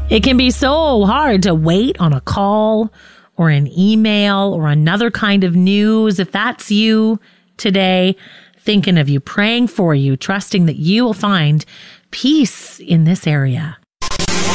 It can be so hard to wait on a call or an email or another kind of news. If that's you today, thinking of you, praying for you, trusting that you will find peace in this area.